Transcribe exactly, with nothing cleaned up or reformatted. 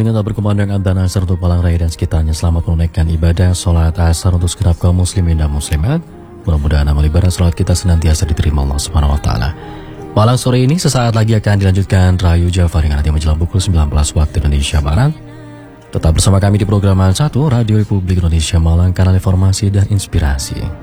dengan berkumandang adzan asar untuk Malang Raya dan sekitarnya. Selamat menunaikan ibadah sholat asar untuk segenap kaum muslimin dan muslimat. Mudah-mudahan amal ibadah sholat kita senantiasa diterima Allah Subhanahu wa taala. Malam sore ini sesaat lagi akan dilanjutkan Rahayu Jafar yang nanti menjelang pukul sembilan belas waktu Indonesia Barat. Tetap bersama kami di program satu Radio Republik Indonesia Malang, kanal informasi dan inspirasi.